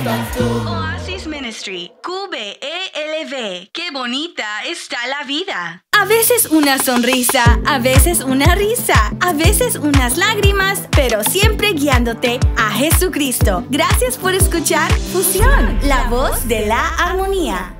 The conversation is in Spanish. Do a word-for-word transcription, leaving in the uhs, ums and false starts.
estás tú. Oasis Ministry, Q B E L V. ¡Qué bonita está la vida! A veces una sonrisa, a veces una risa, a veces unas lágrimas, pero siempre guiándote a Jesucristo. Gracias por escuchar Fusión, la voz de la armonía.